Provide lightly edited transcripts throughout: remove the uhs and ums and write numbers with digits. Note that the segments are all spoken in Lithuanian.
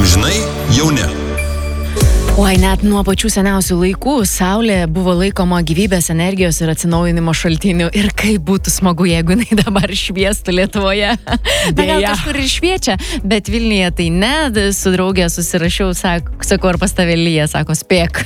Žinai, jau ne. Oi, net nuo pačių seniausių laikų Saulė buvo laikoma gyvybės, energijos ir atsinaujinimo šaltiniu. Ir kaip būtų smagu, jeigu jinai dabar šviestų Lietuvoje. Na, gal kažkur ir šviečia, bet Vilniuje tai ne. Su draugė susirašiau, sakau, ar pas tave lyja, sako, spėk.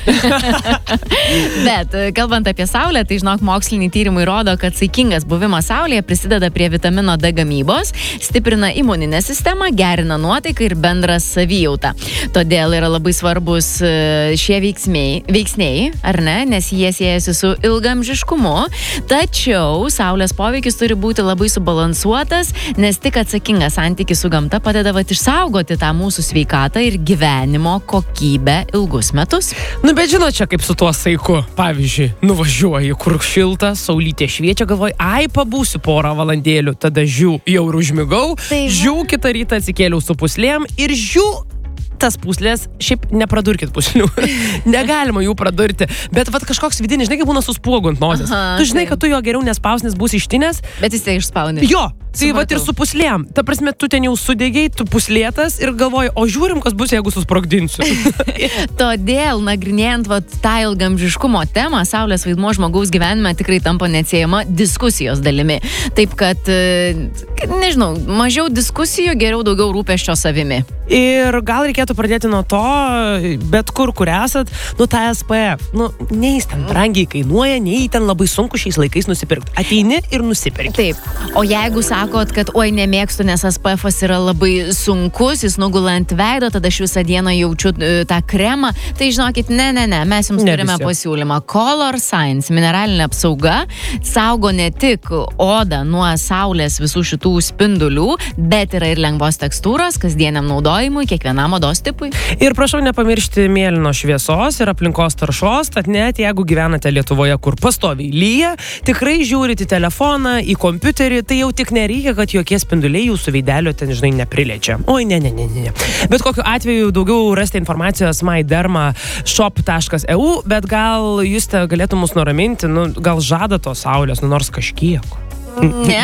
Bet, kalbant apie Saulę, tai žinok, moksliniai tyrimai rodo, kad saikingas buvimas Saulėje prisideda prie vitamino D gamybos, stiprina imuninę sistemą, gerina nuotaiką ir bendrą savijautą. Todėl yra labai svarbus šie veiksniai, ar ne, nes jie siejasi su ilgamžiškumu, tačiau Saulės poveikis turi būti labai subalansuotas, nes tik atsakingas santykis su gamta padeda išsaugoti tą mūsų sveikatą ir gyvenimo kokybę ilgus metus. Nu, bet žinot, čia kaip su tuo saiku. Pavyzdžiui, nuvažiuoju, kur šilta, saulytė šviečia, galvoju, ai, pabūsiu porą valandėlių, tada žiū, jau ir užmigau, žiū, kitą rytą atsikėliau su puslėm ir žiū, tas puslės, šiaip nepradurkit puslių. Negalima jų pradurti. Bet vat kažkoks vidinis, žinai, kaip būna suspuogu ant nosies. Tu žinai, kad tu jo geriau nespaus, nes bus ištinės. Bet jis tai išspauni. Jo, tai vat ir su puslėm. Ta prasme, tu ten jau sudegiai, tu puslėtas ir galvoji, o žiūrim, kas bus, jeigu susprogdinsiu. Todėl, nagrinėjant tą ilgamžiškumo temą, Saulės vaidmuo žmogaus gyvenime tikrai tampa neatsiejama diskusijos dalimi. Taip kad, nežinau, mažiau diskusijų, geriau daugiau rūpesčio savimi. Ir gal reikėtų pradėti nuo to, bet kur esat, tą SPF. Nei jis ten brangiai kainuoja, nei ten labai sunku šiais laikais nusipirkti. Ateini ir nusipirki. Taip. O jeigu sakot, kad oi nemėgstu, nes SPF-as yra labai sunkus, jis nugula ant veido, tada aš visą dieną jaučiu tą kremą, tai žinokit, ne, mes jums turime pasiūlymą. Color Science mineralinė apsauga saugo ne tik odą nuo saulės visų šitų spindulių, bet yra ir lengvos tekstūros, kasdieniam naudojimui, kiekvienam odos tipui. Ir prašau nepamiršti mėlyno šviesos ir aplinkos taršos, tad net jeigu gyvenate Lietuvoje, kur pastoviai lyja, tikrai žiūrite į telefoną, į kompiuterį, tai jau tik nereikia, kad jokie spinduliai jūsų veidelio ten, žinai, nepriliečia. Oi, ne. Bet kokiu atveju daugiau rasite informacijos mydermashop.eu, bet gal jūs galėtų mus nuraminti, gal žada tos saulės, nors kažkiek. Ne,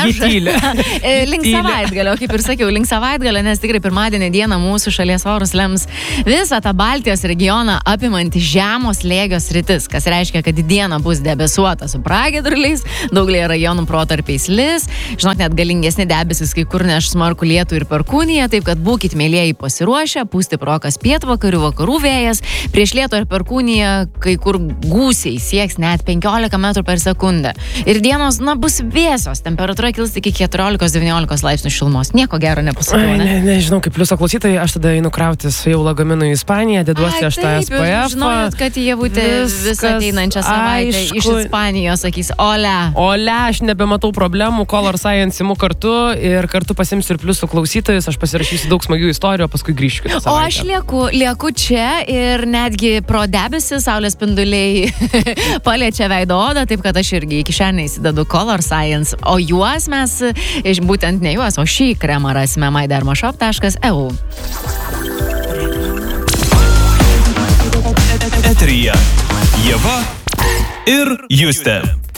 link savaitgalio, kaip ir sakiau, link savaitgalio, nes tikrai pirmadienį dieną mūsų šalies orus lems visą tą Baltijos regioną apimantį žemo slėgio sritis, kas reiškia, kad dieną bus debesuota su pragiedruliais, daugelyje rajonų protarpiais lis, žinok, net galingesni debesis kai kur neš smarkų lietų ir perkūniją, taip kad būkit mėlieji pasiruošę, pūsti prokas pietvakarių, vakarų vėjas, prieš lietų ir perkūniją kai kur gūsiai sieks net 15 metrų per sekundę. Ir dienos, bus vėsios. Temperatūra kils iki 14-19 laipsnių šilumos. Nieko gero nepasakau, ne? Nežinau, kaip pliuso klausytojai, aš tada einu krautis jau lagaminų į Ispaniją, deduosi aš tą SPF. Žinojot, kad Ievutė visą ateinančią savaitę iš Ispanijos sakys, ole, aš nebematau problemų, Color Science imu kartu ir kartu pasimsiu ir pliusų klausytojus, aš pasirašysiu daug smagių istorijų, o paskui grįšiu kitą savaitę. O aš lieku čia ir netgi pro debesį saulės spinduliai paliečia veido odą, taip kad aš irgi į kišenę įsidedu Color Science. O juos mes, būtent ne juos, o šį kremą rasime mydermashop.eu. Eteryje Ieva ir Justė.